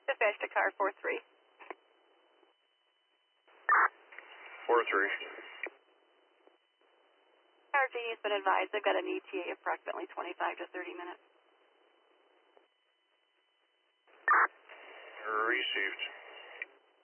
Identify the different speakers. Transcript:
Speaker 1: Dispatch to car 4-3.
Speaker 2: 4-3.
Speaker 1: Car G has been advised they've got an ETA approximately 25 to 30 minutes.
Speaker 2: Received.